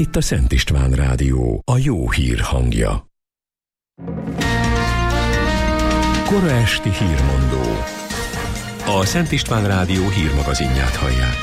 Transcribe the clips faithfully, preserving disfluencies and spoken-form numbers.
Itt a Szent István Rádió, a jó hír hangja. Kora esti hírmondó. A Szent István Rádió hírmagazinját hallják.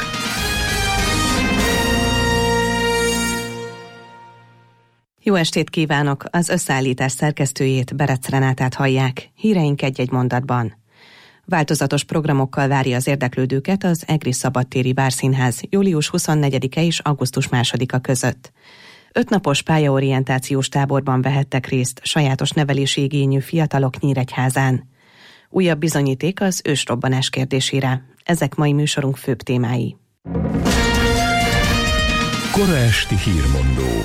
Jó estét kívánok! Az összeállítás szerkesztőjét, Berec Renátát hallják. Híreink egy-egy mondatban. Változatos programokkal várja az érdeklődőket az Egri Szabadtéri Bárszínház július huszonnegyedike és augusztus másodika között. Ötnapos pályaorientációs táborban vehettek részt sajátos nevelési igényű fiatalok Nyíregyházán. Újabb bizonyíték az ősrobbanás kérdésére. Ezek mai műsorunk főbb témái. Kora esti hírmondó.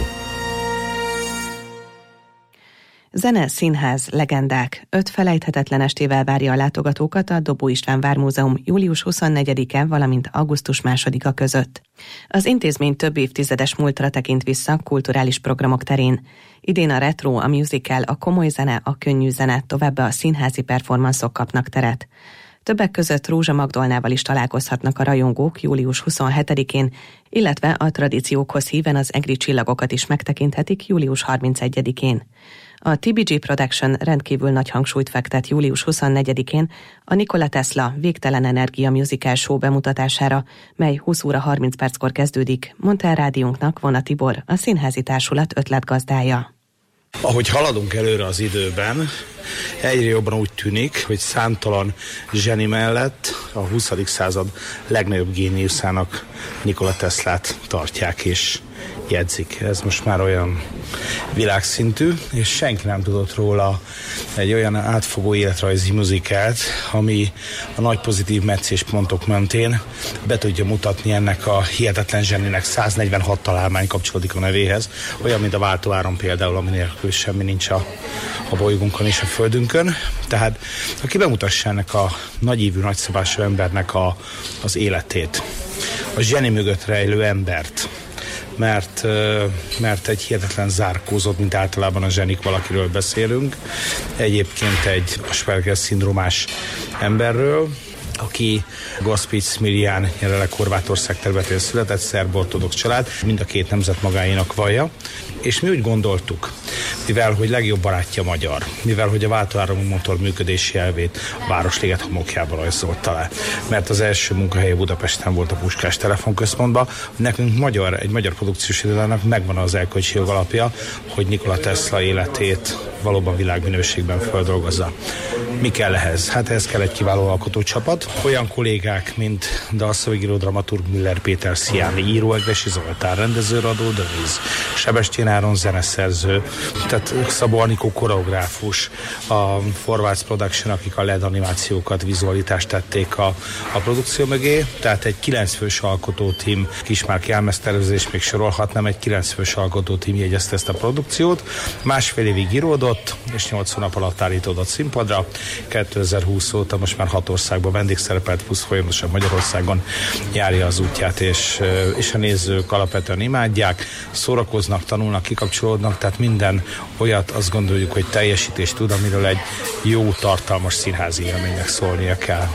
Zene, színház, legendák. Öt felejthetetlen estével várja a látogatókat a Dobó István Vármúzeum július huszonnegyedike, valamint augusztus másodika között. Az intézmény több évtizedes múltra tekint vissza kulturális programok terén. Idén a retro, a musical, a komoly zene, a könnyű zene, továbbá a színházi performanszok kapnak teret. Többek között Rózsa Magdolnával is találkozhatnak a rajongók július huszonhetedikén, illetve a tradíciókhoz híven az egri csillagokat is megtekinthetik július harmincegyedikén. A té bé gé Production rendkívül nagy hangsúlyt fektet július huszonnegyedikén a Nikola Tesla Végtelen Energia musical show bemutatására, mely húsz óra harminc perckor kezdődik, mondta el rádiónknak Vona Tibor, a Színházi Társulat ötletgazdája. Ahogy haladunk előre az időben, egyre jobban úgy tűnik, hogy számtalan zseni mellett a huszadik század legnagyobb géniuszának Nikola Teslát tartják és jegyzik. Ez most már olyan világszintű, és senki nem tudott róla egy olyan átfogó életrajzi muzikát, ami a nagy pozitív meccéspontok mentén be tudja mutatni ennek a hihetetlen zseninek száznegyvenhat találmány kapcsolódik a nevéhez, olyan, mint a váltóáram például, ami nélkül semmi nincs a, a bolygónkon és a földünkön. Tehát aki bemutassa ennek a nagyívű, nagyszabású embernek a, az életét, a zseni mögött rejlő embert, mert, mert egy hihetetlen zárkózott, mint általában a zsenik, valakiről beszélünk. Egyébként egy Asperger-szindrómás emberről, aki Gospic-Smirján, jelenleg Horvátország területén született, szerb-ortodox család, mind a két nemzet magáénak vallja, és mi úgy gondoltuk, mivel hogy legjobb barátja magyar, mivel hogy a váltóáramú motor működési elvét a Városliget homokjában rajzolt alá, mert az első munkahelye Budapesten volt a Puskás Telefonközpontban, nekünk magyar, egy magyar produkciós irodának megvan az erkölcsi jogalapja, hogy Nikola Tesla életét valóban világminőségben földolgozza. Mi kell ehhez? Hát ehhez kell egy kiváló alkotócsapat, olyan kollégák, mint dalszövegíró, dramaturg Müller Péter, Sziáni író, Egressy Zoltán rendező, Radó Döviz, Sebestyén Áron zeneszerző, tehát Szabó Anikó koreográfus, a Forwards Production, akik a el é dé animációkat, vizualitást tették a, a produkció mögé, tehát egy kilencfős alkotótím, Kismárk jelmeztervezés, még sorolhatnám, egy kilencfős alkotótím jegyezte ezt a produkciót, másfél évig íródott, és nyolc hónap alatt állítódott színpadra, kétezer-húsz óta most már hat országban vendégszerepelt, plusz folyamatosan Magyarországon járja az útját, és, és a nézők alapvetően imádják, szórakoznak, tanulnak, kikapcsolódnak, tehát minden olyat azt gondoljuk, hogy teljesítést tud, amiről egy jó, tartalmas színházi élménynek szólnia kell.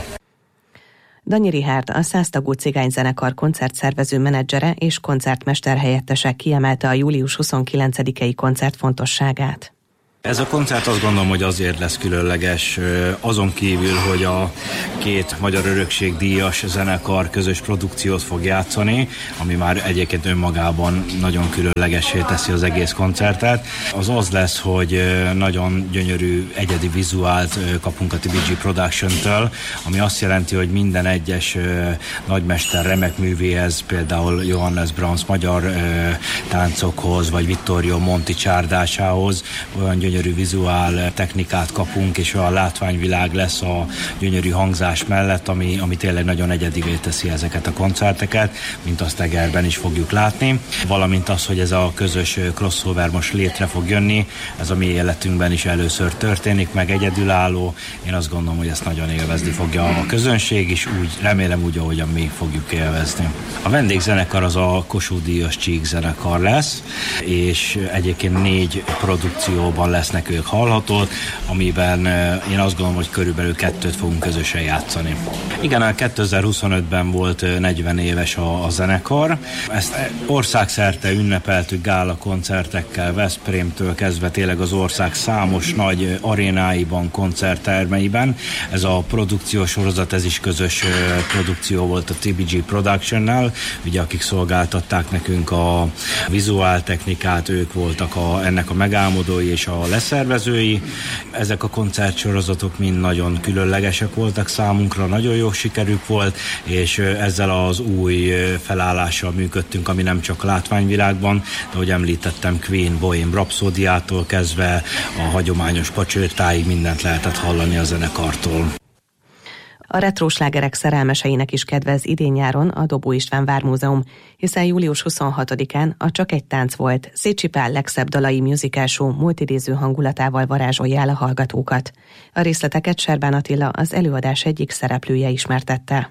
Danyi Richárd, a száztagú cigányzenekar koncertszervező menedzsere és koncertmester helyettese kiemelte a július huszonkilencedikei koncert fontosságát. Ez a koncert azt gondolom, hogy azért lesz különleges, azon kívül, hogy a két Magyar Örökség díjas zenekar közös produkciót fog játszani, ami már egyébként önmagában nagyon különlegessé teszi az egész koncertet. Az az lesz, hogy nagyon gyönyörű egyedi vizuált kapunk a té bé gé Production-től, ami azt jelenti, hogy minden egyes nagymester remek művéhez, például Johannes Brahms magyar táncokhoz, vagy Vittorio Monti csárdásához olyan gyönyörű vizuál technikát kapunk, és a látványvilág lesz a gyönyörű hangzás mellett, ami, ami tényleg nagyon egyedivé teszi ezeket a koncerteket, mint azt Egerben is fogjuk látni. Valamint az, hogy ez a közös crossover most létre fog jönni, ez a mi életünkben is először történik, meg egyedülálló. Én azt gondolom, hogy ezt nagyon élvezni fogja a közönség is, úgy remélem úgy, ahogyan mi fogjuk élvezni. A vendégzenekar az a Kossuth-díjas Csík zenekar lesz, és egyébként négy produkcióban lesz lesznek ők hallható, amiben én azt gondolom, hogy körülbelül kettőt fogunk közösen játszani. Igen, kétezer-huszonötben volt negyven éves a, a zenekar. Ezt országszerte ünnepeltük gála koncertekkel, Veszprémtől kezdve tényleg az ország számos nagy arénáiban, koncerttermeiben. Ez a produkciós sorozat, ez is közös produkció volt a té bé gé Production-nál, ugye akik szolgáltatták nekünk a vizuáltechnikát, ők voltak a, ennek a megálmodói és a leszervezői. Ezek a koncertsorozatok mind nagyon különlegesek voltak számunkra, nagyon jó sikerük volt, és ezzel az új felállással működtünk, ami nem csak látványvilágban, de ahogy említettem, Queen, Bohemian Rhapsody-tól kezdve a hagyományos pacsőrtáig mindent lehetett hallani a zenekartól. A retróslágerek szerelmeseinek is kedvez idén-nyáron a Dobó István Vármúzeum, hiszen július huszonhatodikán a Csak egy tánc volt Szécsi Pál legszebb dalai musical show multidéző hangulatával varázsolja el a hallgatókat. A részleteket Serbán Attila, az előadás egyik szereplője ismertette.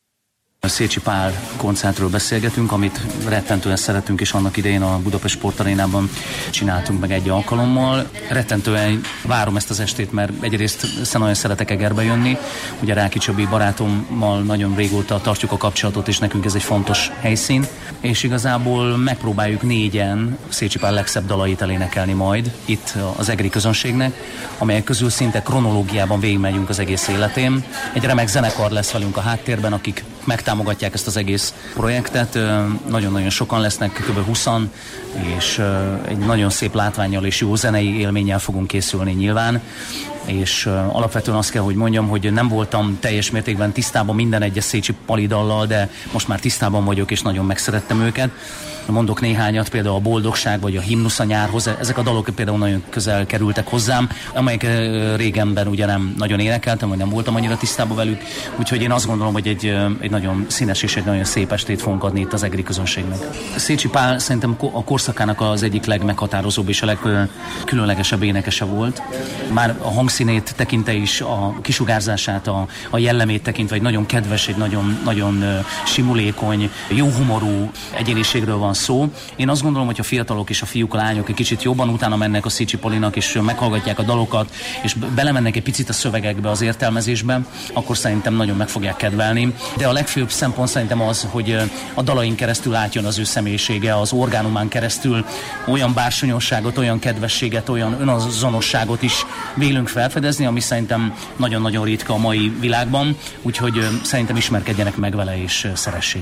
A Szécsi Pál koncertről beszélgetünk, amit rettentően szeretünk, és annak idején a Budapest Sportarénában csináltunk meg egy alkalommal. Rettentően várom ezt az estét, mert egyrészt nagyon szeretek Egerbe jönni. Ugye Ráki Csabi barátommal nagyon régóta tartjuk a kapcsolatot, és nekünk ez egy fontos helyszín. És igazából megpróbáljuk négyen Szécsi Pál legszebb dalait elénekelni majd itt az egri közönségnek, amelyek közül szinte kronológiában végigmegyünk az egész életén. Egy remek zenekar lesz velünk a háttérben, akik megtámogatják ezt az egész projektet. Nagyon-nagyon sokan lesznek, kb. húszan, és egy nagyon szép látvánnyal és jó zenei élménnyel fogunk készülni nyilván. És alapvetően azt kell, hogy mondjam, hogy nem voltam teljes mértékben tisztában minden egyes Szécsi Pali dallal, de most már tisztában vagyok, és nagyon megszerettem őket. Mondok néhányat, például a Boldogság, vagy a Himnusz a nyárhoz. Ezek a dalok például nagyon közel kerültek hozzám, amelyek régenben ugye nem nagyon énekeltem, vagy nem voltam annyira tisztában velük. Úgyhogy én azt gondolom, hogy egy, egy nagyon színes és egy nagyon szép estét fogunk adni itt az egri közönségnek. Szécsi Pál szerintem a korszakának az egyik legmeghatározóbb és a legkülönlegesebb énekese volt. Már a hangszínét tekintve is, a kisugárzását, a, a jellemét tekintve egy nagyon kedves, egy nagyon, nagyon simulékony, jó humorú egyéniségről van szó. Én azt gondolom, hogy a fiatalok és a fiúk, a lányok egy kicsit jobban utána mennek a Szécsi Polinak, és meghallgatják a dalokat, és belemennek egy picit a szövegekbe, az értelmezésbe, akkor szerintem nagyon meg fogják kedvelni. De a legfőbb szempont szerintem az, hogy a dalain keresztül átjön az ő személyisége, az orgánumán keresztül olyan bársonyosságot, olyan kedvességet, olyan önazonosságot is vélünk felfedezni, ami szerintem nagyon-nagyon ritka a mai világban, úgyhogy szerintem ismerkedjenek meg vele és szeressék.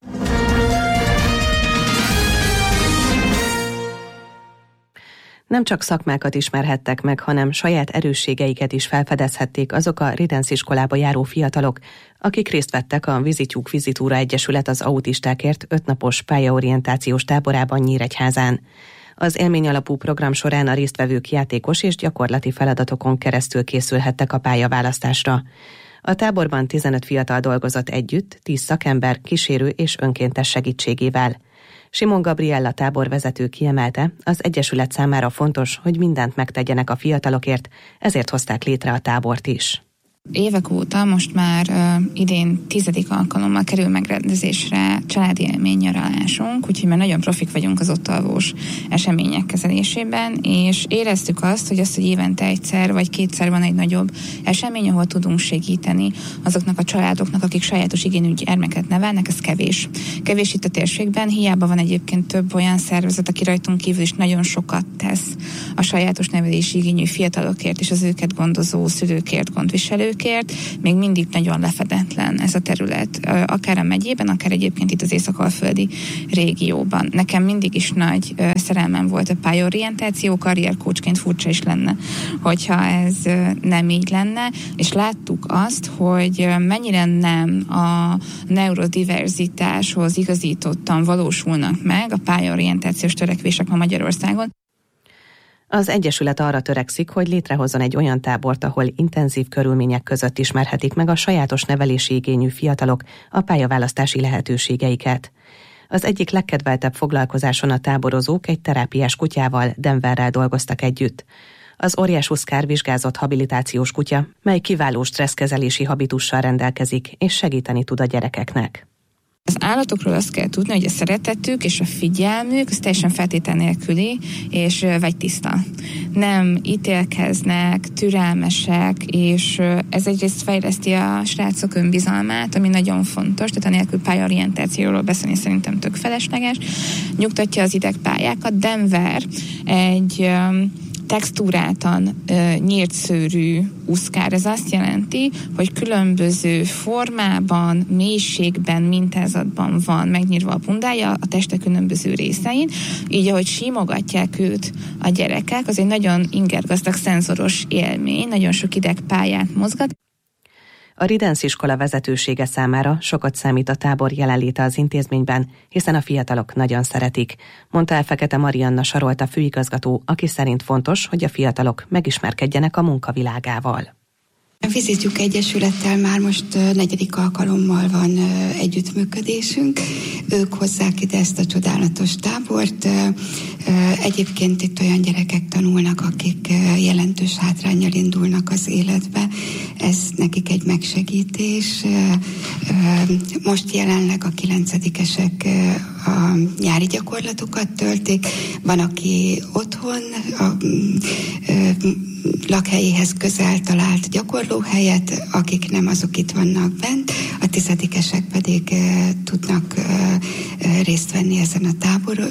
Nem csak szakmákat ismerhettek meg, hanem saját erősségeiket is felfedezhették azok a Ridenc iskolába járó fiatalok, akik részt vettek a Vizityúk Vizitúra Egyesület az autistákért ötnapos pályaorientációs táborában Nyíregyházán. Az élmény alapú program során a résztvevők játékos és gyakorlati feladatokon keresztül készülhettek a pályaválasztásra. A táborban tizenöt fiatal dolgozott együtt, tíz szakember, kísérő és önkéntes segítségével. Simon Gabriella táborvezető kiemelte, az Egyesület számára fontos, hogy mindent megtegyenek a fiatalokért, ezért hozták létre a tábort is. Évek óta, most már uh, idén tizedik alkalommal kerül megrendezésre családi élménynyaralásunk, úgyhogy már nagyon profik vagyunk az ott alvós események kezelésében, és éreztük azt, hogy azt, hogy évente egyszer vagy kétszer van egy nagyobb esemény, ahol tudunk segíteni azoknak a családoknak, akik sajátos igényű gyermeket nevelnek, ez kevés. Kevés itt a térségben, hiába van egyébként több olyan szervezet, aki rajtunk kívül is nagyon sokat tesz a sajátos nevelési igényű fiatalokért és az őket gondozó szülőkért, gondviselőkért, még mindig nagyon lefedetlen ez a terület, akár a megyében, akár egyébként itt az észak-alföldi régióban. Nekem mindig is nagy szerelmem volt a pályaorientáció, karriercoachként furcsa is lenne, hogyha ez nem így lenne, és láttuk azt, hogy mennyire nem a neurodiverzitáshoz igazítottan valósulnak meg a pályaorientációs törekvések ma Magyarországon. Az Egyesület arra törekszik, hogy létrehozzon egy olyan tábort, ahol intenzív körülmények között ismerhetik meg a sajátos nevelési igényű fiatalok a pályaválasztási lehetőségeiket. Az egyik legkedveltebb foglalkozáson a táborozók egy terápiás kutyával, Denverrel dolgoztak együtt. Az Óriás Huszkár vizsgázott habilitációs kutya, mely kiváló stresszkezelési habitussal rendelkezik és segíteni tud a gyerekeknek. Az állatokról azt kell tudni, hogy a szeretetük és a figyelmük az teljesen feltétel nélküli és vegytiszta. Nem ítélkeznek, türelmesek, és ez egyrészt fejleszti a srácok önbizalmát, ami nagyon fontos, tehát anélkül pályaorientációról beszélni szerintem tök felesleges. Nyugtatja az idegpályákat. Denver egy textúráltan nyírt szőrű úszkár. Ez azt jelenti, hogy különböző formában, mélységben, mintázatban van megnyírva a bundája a teste különböző részein, így ahogy simogatják őt a gyerekek, az egy nagyon ingergazdag szenzoros élmény, nagyon sok idegpályát mozgat. A Ridens iskola vezetősége számára sokat számít a tábor jelenléte az intézményben, hiszen a fiatalok nagyon szeretik, mondta el Fekete Marianna Sarolta főigazgató, aki szerint fontos, hogy a fiatalok megismerkedjenek a munkavilágával. A Vizitjuk Egyesülettel már most negyedik alkalommal van együttműködésünk. Ők hozzák ide ezt a csodálatos tábort. Egyébként itt olyan gyerekek tanulnak, akik jelentős hátránnyal indulnak az életbe. Ez nekik egy megsegítés. Most jelenleg a kilencedikesek a nyári gyakorlatokat töltik. Van, aki otthon a lakhelyéhez közel talált gyakorlóhelyet, akik nem, azok itt vannak bent, a tizedikesek pedig uh, tudnak uh, uh, részt venni ezen a táboron.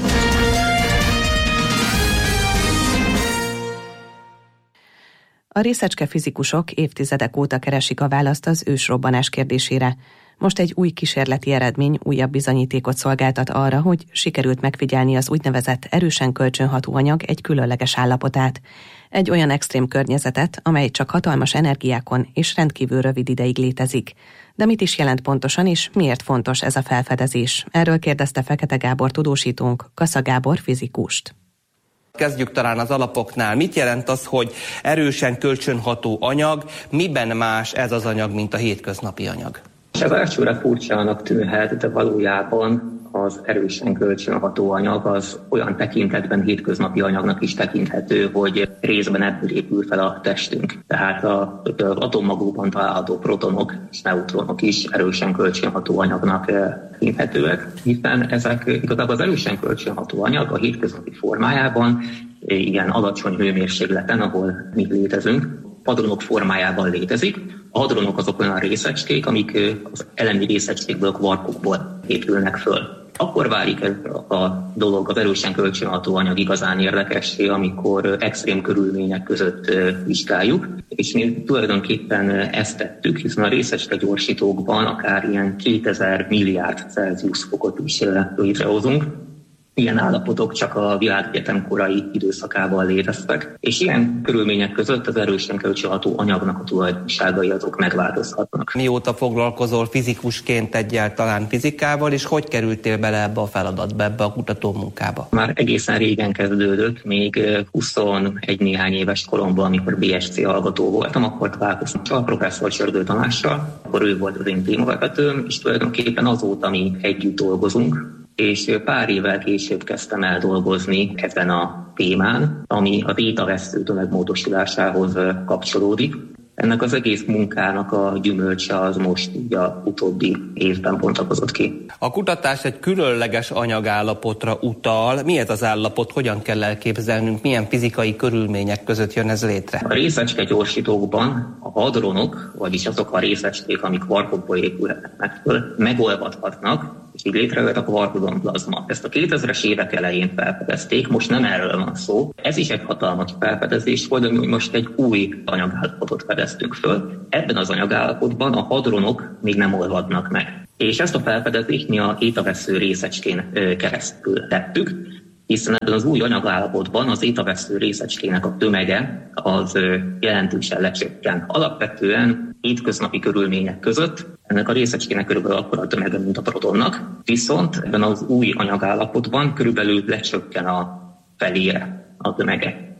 A részecske fizikusok évtizedek óta keresik a választ az ősrobbanás kérdésére. Most egy új kísérleti eredmény újabb bizonyítékot szolgáltat arra, hogy sikerült megfigyelni az úgynevezett erősen kölcsönható anyag egy különleges állapotát. Egy olyan extrém környezetet, amely csak hatalmas energiákon és rendkívül rövid ideig létezik. De mit is jelent pontosan, és miért fontos ez a felfedezés? Erről kérdezte Fekete Gábor tudósítónk, Kassa Gábor fizikust. Kezdjük talán az alapoknál. Mit jelent az, hogy erősen kölcsönható anyag? Miben más ez az anyag, mint a hétköznapi anyag? Ez elsőre furcsának tűnhet, de valójában az erősen kölcsönható anyag az olyan tekintetben hétköznapi anyagnak is tekinthető, hogy részben ebből épül fel a testünk. Tehát az atommagokban található protonok és neutronok is erősen kölcsönható anyagnak tekinthetőek, hiszen ezek igazából az erősen kölcsönható anyag a hétköznapi formájában, ilyen alacsony hőmérsékleten, ahol mi létezünk, hadronok formájában létezik. A hadronok azok olyan részecskék, amik az elemi részecskékből, kvarkokból épülnek föl. Akkor válik ez a dolog, az erősen kölcsönható anyag igazán érdekessé, amikor extrém körülmények között vizsgáljuk, és mi tulajdonképpen ezt tettük, hiszen a részecske gyorsítókban akár ilyen kétezer milliárd Celsius fokot is létrehozunk. Ilyen állapotok csak a világegyetem korai időszakában léteztek, és ilyen körülmények között az erősen kölcsönható anyagnak a tulajdonságai azok megváltozhatnak. Mióta foglalkozol fizikusként egyáltalán fizikával, és hogy kerültél bele ebbe a feladatba, ebbe a kutatómunkába? Már egészen régen kezdődött, még huszonegy néhány éves koromban, amikor bé es cé hallgató voltam, akkor találkoztam a professzor Csördő Tamással, akkor ő volt az én témavezetőm, és tulajdonképpen azóta mi együtt dolgozunk, és pár évvel később kezdtem el dolgozni ezen a témán, ami a béta-vessző tömegmódosulásához kapcsolódik. Ennek az egész munkának a gyümölcse az most így a utóbbi évben bontakozott ki. A kutatás egy különleges anyagállapotra utal. Mi ez az állapot, hogyan kell elképzelnünk, milyen fizikai körülmények között jön ez létre? A részecske gyorsítókban a hadronok, vagyis azok a részecskék, amik kvarkokból épülhetnek föl, megolvadhatnak, és így létrejött a kvarkodon plazma. Ezt a kétezres évek elején felfedezték, most nem erről van szó. Ez is egy hatalmas felfedezés volt, hogy most egy új anyagállapotot fedeztünk föl. Ebben az anyagállapotban a hadronok még nem olvadnak meg. És ezt a felfedezést mi a étavessző részecskén keresztül tettük, hiszen ebben az új anyagállapotban az étavessző részecskének a tömege az jelentősen lecsökken. Alapvetően hétköznapi körülmények között ennek a részecskének körülbelül akkora a tömege, mint a protonnak, viszont ebben az új anyagállapotban körülbelül lecsökken a felére a tömege.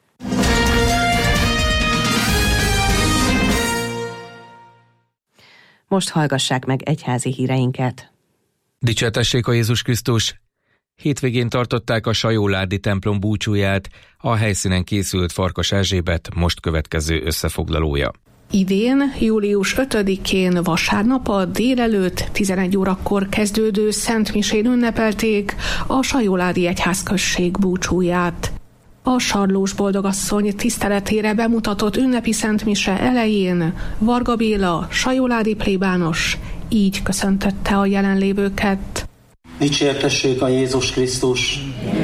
Most hallgassák meg egyházi híreinket. Dicsértessék a Jézus Krisztus! Hétvégén tartották a Sajólárdi templom búcsúját, a helyszínen készült Farkas Erzsébet most következő összefoglalója. Idén, július ötödikén vasárnap a délelőtt tizenegy órakor kezdődő szentmisén ünnepelték a Sajóládi egyházközség búcsúját. A Sarlós Boldogasszony tiszteletére bemutatott ünnepi szentmise elején Varga Béla, sajóládi plébános így köszöntötte a jelenlévőket. Dicsértessék a Jézus Krisztus!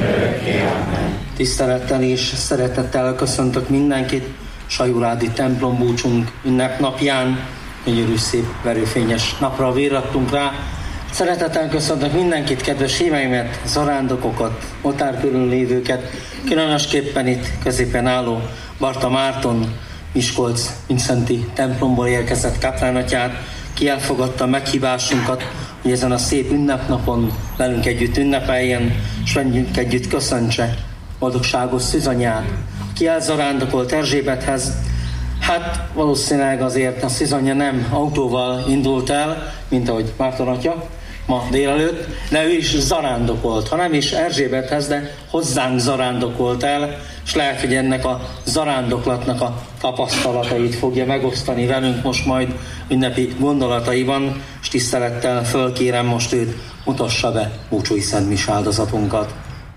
Tisztelettel és szeretettel köszöntök mindenkit Sajóládi templom búcsunk ünnepnapján. Gyönyörű, szép, verőfényes napra virrattunk rá. Szeretettel köszöntök mindenkit, kedves híveimet, zarándokokat, otthon körül lévőket, különösképpen itt középen álló Barta Márton, Miskolc Vincenti templomból érkezett káplánatját, ki elfogadta meghívásunkat, hogy ezen a szép ünnepnapon velünk együtt ünnepeljen, és velünk együtt köszöntse boldogságos szűzanyját, ki elzarándokolt Erzsébethez. Hát valószínűleg azért a szűzanyja nem autóval indult el, mint ahogy Márton atya ma délelőtt, de ő is zarándokolt, ha nem is Erzsébethez, de hozzánk zarándokolt el, és lehet, hogy ennek a zarándoklatnak a tapasztalatait fogja megosztani velünk most majd ünnepi gondolataiban, és tisztelettel fölkérem most őt, mutassa be búcsúi szentmis áldozatunkat.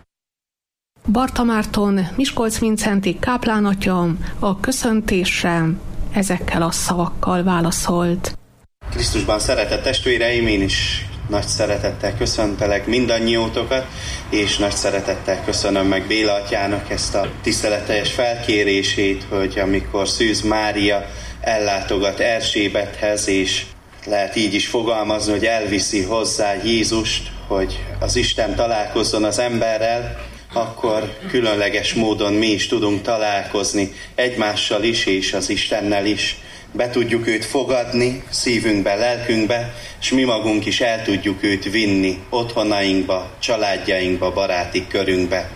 Barta Márton, Miskolc-Vincenti káplánatya a köszöntésre ezekkel a szavakkal válaszolt. Krisztusban szeretett testvéreim, én is nagy szeretettel köszöntelek mindannyiótokat, és nagy szeretettel köszönöm meg Béla atyának ezt a tiszteletteljes felkérését, hogy amikor Szűz Mária ellátogat Erzsébethez, és lehet így is fogalmazni, hogy elviszi hozzá Jézust, hogy az Isten találkozzon az emberrel, akkor különleges módon mi is tudunk találkozni egymással is, és az Istennel is. Be tudjuk őt fogadni szívünkbe, lelkünkbe, és mi magunk is el tudjuk őt vinni otthonainkba, családjainkba, baráti körünkbe.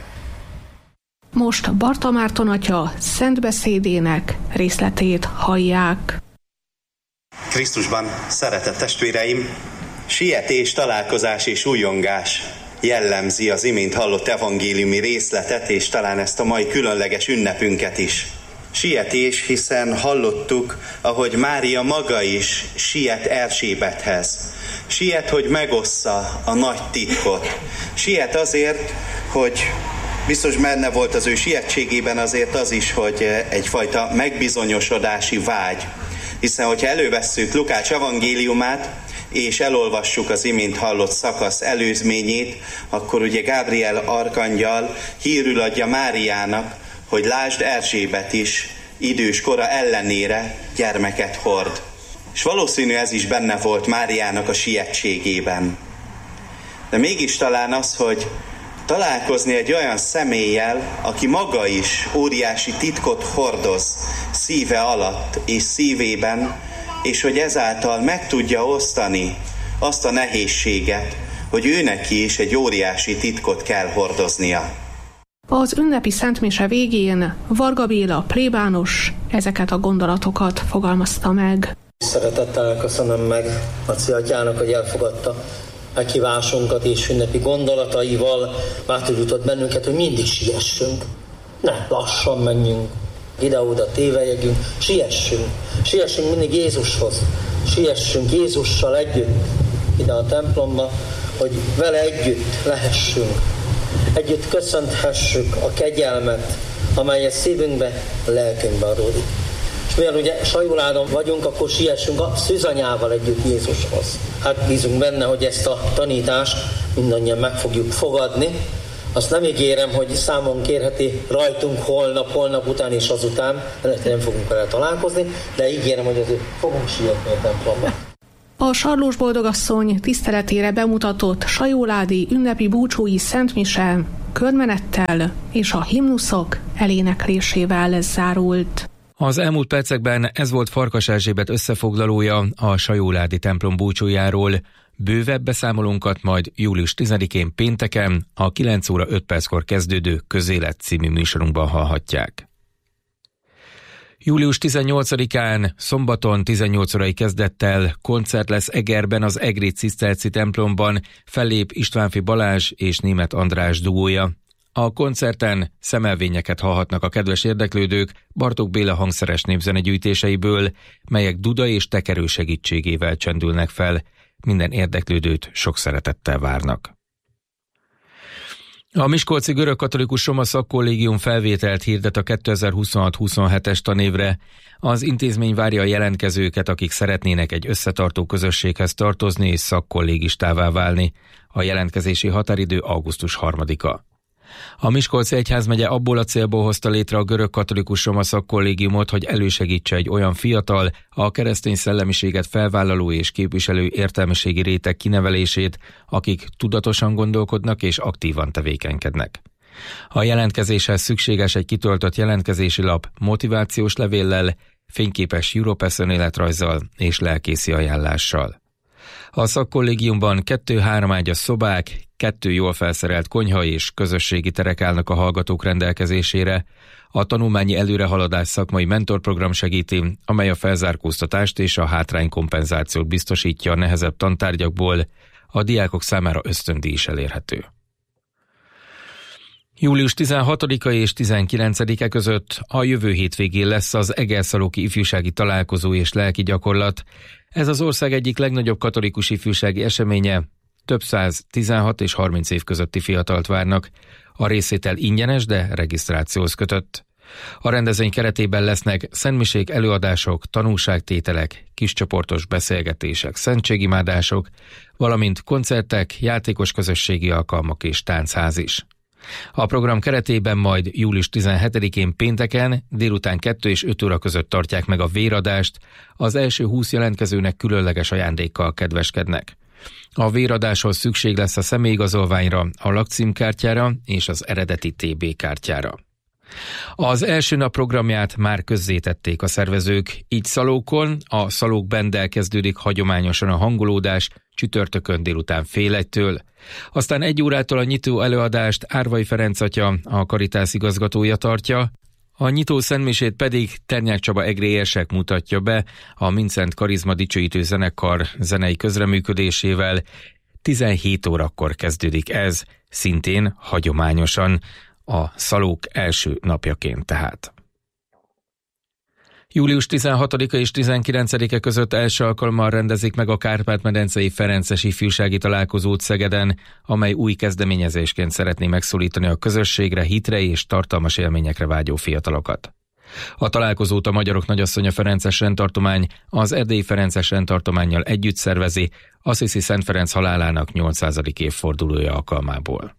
Most Barta Márton atya szent beszédének részletét hallják. Krisztusban szeretett testvéreim, sietés, találkozás és újongás jellemzi az imént hallott evangéliumi részletet, és talán ezt a mai különleges ünnepünket is. Sietés, hiszen hallottuk, ahogy Mária maga is siet Erzsébethez. Siet, hogy megossza a nagy titkot. Siet azért, hogy biztos benne volt az ő sietségében azért az is, hogy egyfajta megbizonyosodási vágy. Hiszen, hogyha elővesszük Lukács evangéliumát, és elolvassuk az imént hallott szakasz előzményét, akkor ugye Gábriel arkangyal hírül adja Máriának, hogy lásd, Erzsébet is idős kora ellenére gyermeket hord. És valószínű ez is benne volt Máriának a sietségében. De mégis talán az, hogy találkozni egy olyan személlyel, aki maga is óriási titkot hordoz szíve alatt és szívében, és hogy ezáltal meg tudja osztani azt a nehézséget, hogy ő neki is egy óriási titkot kell hordoznia. Az ünnepi szentmise végén Varga Béla plébános ezeket a gondolatokat fogalmazta meg. Szeretettel köszönöm meg Maci atyának, hogy elfogadta meghívásunkat és ünnepi gondolataival bátorított bennünket, hogy mindig siessünk. Ne, lassan menjünk, ide-oda tévejegjünk, siessünk. Siessünk mindig Jézushoz. Siessünk Jézussal együtt ide a templomba, hogy vele együtt lehessünk. Együtt köszönthessük a kegyelmet, amelyet szívünkbe, lelkünkbe adódik. És mivel ugye Sajóládon vagyunk, akkor siessünk a szűzanyával együtt Jézushoz. Hát bízunk benne, hogy ezt a tanítást mindannyian meg fogjuk fogadni. Azt nem ígérem, hogy számon kérheti rajtunk holnap, holnap után és azután, mert nem fogunk vele találkozni, de ígérem, hogy azért fogunk sietni a templomba. A Sarlós Boldogasszony tiszteletére bemutatott sajóládi ünnepi búcsúi szentmise körmenettel és a himnuszok eléneklésével zárult. Az elmúlt percekben ez volt Farkas Erzsébet összefoglalója a sajóládi templom búcsújáról. Bővebb beszámolónkat majd július tizedikén pénteken a kilenc óra öt perckor kezdődő Közélet című műsorunkban hallhatják. július tizennyolcadikán szombaton tizennyolc órai kezdettel koncert lesz Egerben az egri ciszterci templomban, fellép Istvánfi Balázs és Németh András duója. A koncerten szemelvényeket hallhatnak a kedves érdeklődők Bartók Béla hangszeres népzenegyűjtéseiből, melyek duda és tekerő segítségével csendülnek fel. Minden érdeklődőt sok szeretettel várnak. A Miskolci Görögkatolikus Roma Szakkollégium felvételt hirdet a kétezer-huszonhat huszonhetes tanévre. Az intézmény várja a jelentkezőket, akik szeretnének egy összetartó közösséghez tartozni és szakkollégistává válni. A jelentkezési határidő augusztus harmadika. A Miskolci Egyházmegye abból a célból hozta létre a Görögkatolikus Roma Szakkollégiumot, hogy elősegítse egy olyan fiatal, a keresztény szellemiséget felvállaló és képviselő értelmiségi réteg kinevelését, akik tudatosan gondolkodnak és aktívan tevékenykednek. A jelentkezéshez szükséges egy kitöltött jelentkezési lap motivációs levéllel, fényképes Europass önéletrajzzal és lelkészi ajánlással. A szakkollégiumban kettő-három ágyas szobák, kettő jól felszerelt konyha és közösségi terek állnak a hallgatók rendelkezésére. A tanulmányi előrehaladás szakmai mentorprogram segíti, amely a felzárkóztatást és a hátránykompenzációt biztosítja a nehezebb tantárgyakból, a diákok számára ösztöndíj is elérhető. július tizenhatodika és tizenkilencedike között a jövő hétvégén lesz az Egerszalóki ifjúsági találkozó és lelki gyakorlat. Ez az ország egyik legnagyobb katolikus ifjúsági eseménye. Több száz tizenhat és harminc év közötti fiatalt várnak. A részvétel ingyenes, de regisztrációhoz kötött. A rendezvény keretében lesznek szentmisék, előadások, tanúságtételek, kiscsoportos beszélgetések, szentségimádások, valamint koncertek, játékos közösségi alkalmak és táncház is. A program keretében majd július tizenhetedikén pénteken délután kettő és öt óra között tartják meg a véradást, az első húsz jelentkezőnek különleges ajándékkal kedveskednek. A véradáshoz szükség lesz a személyigazolványra, a lakcímkártyára és az eredeti té bé kártyára. Az első nap programját már közzétették a szervezők, így Szalókon, a Szalók Benddel kezdődik hagyományosan a hangolódás, csütörtökön délután fél egytől. Aztán egy órától a nyitó előadást Árvai Ferenc atya, a Karitász igazgatója tartja, a nyitó szentmisét pedig Ternyák Csaba egrélyesek mutatja be a Mindszent Karizma Dicsőítő Zenekar zenei közreműködésével. tizenhét órakor kezdődik ez, szintén hagyományosan, a Szalók első napjaként tehát. július tizenhatodika és tizenkilencedike között első alkalommal rendezik meg a Kárpát-medencei Ferences ifjúsági találkozót Szegeden, amely új kezdeményezésként szeretné megszólítani a közösségre, hitre és tartalmas élményekre vágyó fiatalokat. A találkozót a Magyarok Nagyasszonya Ferences rendtartomány az Erdélyi Ferences rendtartománnyal együtt szervezi, Assisi Szent Ferenc halálának nyolcszázadik évfordulója alkalmából.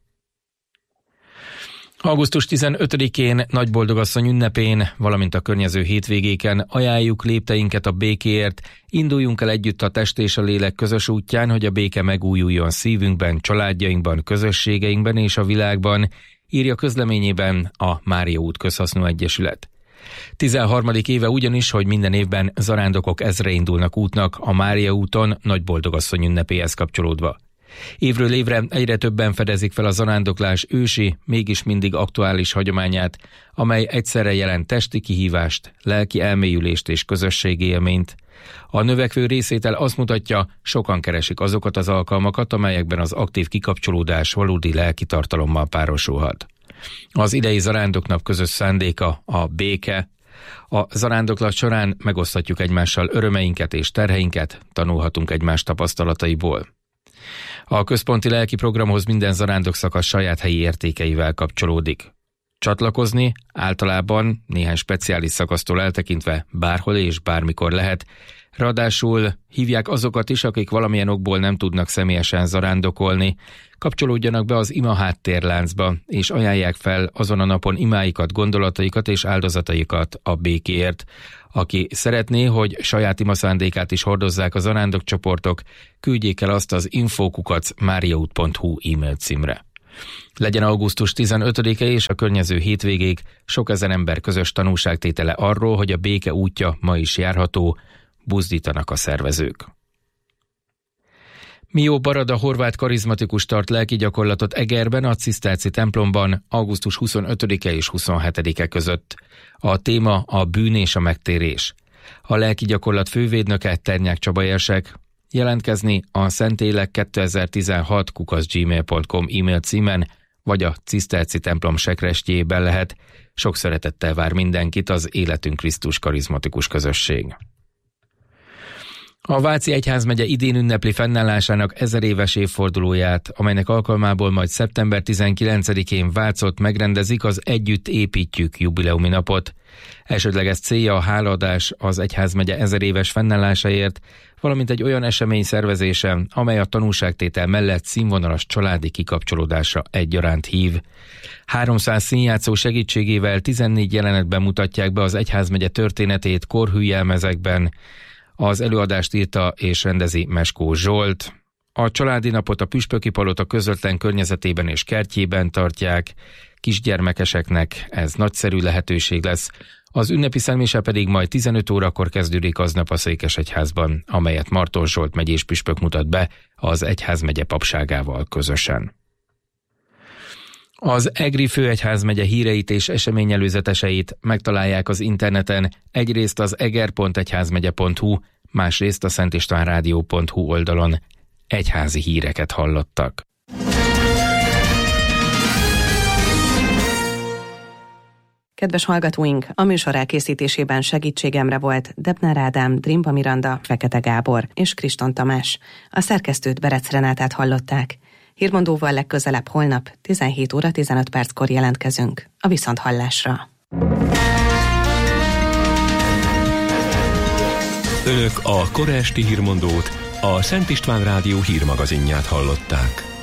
augusztus tizenötödikén Nagyboldogasszony ünnepén, valamint a környező hétvégéken ajánljuk lépteinket a békéért, induljunk el együtt a test és a lélek közös útján, hogy a béke megújuljon szívünkben, családjainkban, közösségeinkben és a világban, írja közleményében a Mária út Közhasznú Egyesület. tizenharmadik éve ugyanis, hogy minden évben zarándokok ezre indulnak útnak a Mária úton Nagyboldogasszony ünnepéhez kapcsolódva. Évről évre egyre többen fedezik fel a zarándoklás ősi, mégis mindig aktuális hagyományát, amely egyszerre jelent testi kihívást, lelki elmélyülést és közösségi élményt. A növekvő részvétel azt mutatja, sokan keresik azokat az alkalmakat, amelyekben az aktív kikapcsolódás valódi lelki tartalommal párosulhat. Az idei zarándoknap közös szándéka a béke. A zarándoklat során megoszthatjuk egymással örömeinket és terheinket, tanulhatunk egymás tapasztalataiból. A központi lelki programhoz minden zarándokszakasz saját helyi értékeivel kapcsolódik. Csatlakozni általában néhány speciális szakasztól eltekintve bárhol és bármikor lehet, ráadásul hívják azokat is, akik valamilyen okból nem tudnak személyesen zarándokolni, kapcsolódjanak be az ima háttérláncba, és ajánlják fel azon a napon imáikat, gondolataikat és áldozataikat a békéért. Aki szeretné, hogy saját imaszándékát is hordozzák a zarándokcsoportok, küldjék el azt az infókukac máriaút pont hu e-mail címre. Legyen augusztus tizenötödike és a környező hétvégéig sok ezer ember közös tanúságtétele arról, hogy a béke útja ma is járható, buzdítanak a szervezők. Mió Barada horvát karizmatikus tart lelki gyakorlatot Egerben, a Ciszterci templomban augusztus huszonötödike és huszonhetedike között. A téma a bűn és a megtérés. A lelki gyakorlat fővédnöke Ternyák Csaba érsek. Jelentkezni a szentélek kétezer-tizenhat kukac gmail pont com e-mail címen vagy a ciszterci templom sekrestjében lehet. Sok szeretettel vár mindenkit az Életünk Krisztus karizmatikus közösség. A Váci Egyházmegye idén ünnepli fennállásának ezer éves évfordulóját, amelynek alkalmából majd szeptember tizenkilencedikén Vácott megrendezik az Együtt építjük jubileumi napot. Elsődleges célja a hálaadás az egyházmegye ezer éves fennállásáért, valamint egy olyan esemény szervezése, amely a tanúságtétel mellett színvonalas családi kikapcsolódásra egyaránt hív. háromszáz színjátszó segítségével tizennégy jelenetben mutatják be az egyházmegye történetét korhű jelmezekben. Az előadást írta és rendezi Meskó Zsolt. A családi napot a Püspöki Palota közvetlen környezetében és kertjében tartják. Kisgyermekeseknek ez nagyszerű lehetőség lesz. Az ünnepi szentmise pedig majd tizenöt órakor kezdődik aznap a Székesegyházban, amelyet Martos Zsolt megyés püspök mutat be az egyházmegye papságával közösen. Az Egri Főegyházmegye híreit és eseményelőzeteseit megtalálják az interneten, egyrészt az eger pont egyházmegye pont hu, másrészt a szentistvánrádió pont hu oldalon. Egyházi híreket hallottak. Kedves hallgatóink, a műsor elkészítésében segítségemre volt Debner Ádám, Drimba Miranda, Fekete Gábor és Kriston Tamás. A szerkesztőt, Berec Renátát hallották. Hírmondóval legközelebb holnap tizenhét óra tizenöt perckor jelentkezünk. A viszonthallásra. Önök a kora esti hírmondót, a Szent István Rádió hírmagazinját hallották.